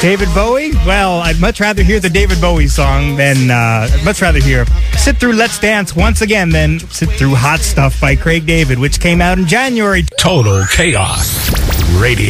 David Bowie? Well, I'd much rather hear the David Bowie song than, I'd much rather hear Sit Through Let's Dance once again than Sit Through Hot Stuff by Craig David, which came out in January. Total Chaos Radio.